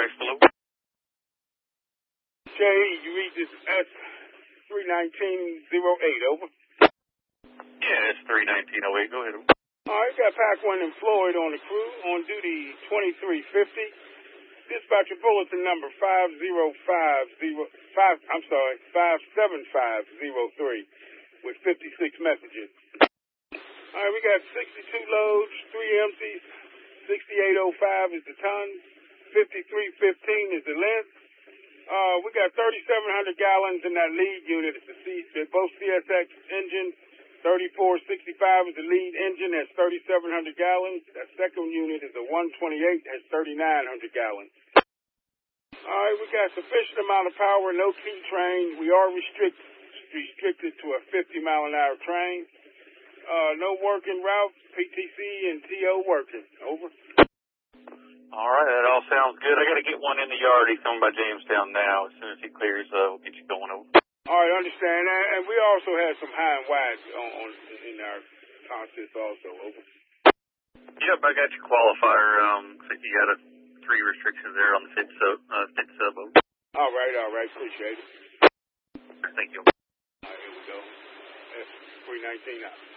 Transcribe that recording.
Hello. Jay, you read this S31908, over. Yeah, it's 31908. Go ahead. All right, got Pac 1 in Floyd on the crew, on duty 2350. Dispatcher bulletin number 57503 with 56 messages. All right, we got 62 loads, 3 empties, 6805 is the ton, 5315 is the length. We got 3,700 gallons in that lead unit. It's both CSX engines. 3465 is the lead engine, has 3,700 gallons. That second unit is a 128, has 3,900 gallons. All right, we got sufficient amount of power, no T train. We are restricted to a 50-mile-an-hour train. No working routes, PTC and TO working. Over. All right, that all sounds good. I got to get one in the yard. He's coming by Jamestown now. As soon as he clears, we'll get you going over. All right, understand. And we also had some high and wide in our contests also. Over. Yep, I got your qualifier. Looks like you got 3 restrictions there on the fit sub. Over. All right. Appreciate it. Thank you. All right, here we go. S319 out.